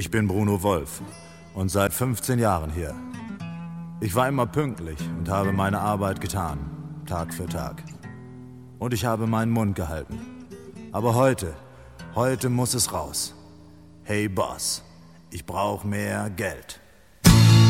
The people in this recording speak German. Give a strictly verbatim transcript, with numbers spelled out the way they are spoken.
Ich bin Bruno Wolf und seit fünfzehn Jahren hier. Ich war immer pünktlich und habe meine Arbeit getan, Tag für Tag. Und ich habe meinen Mund gehalten. Aber heute, heute muss es raus. Hey Boss, ich brauche mehr Geld.